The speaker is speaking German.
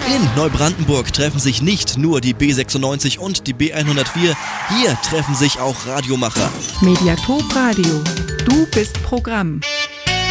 In Neubrandenburg treffen sich nicht nur die B96 und die B104, hier treffen sich auch Radiomacher. Mediathek Radio. Du bist Programm.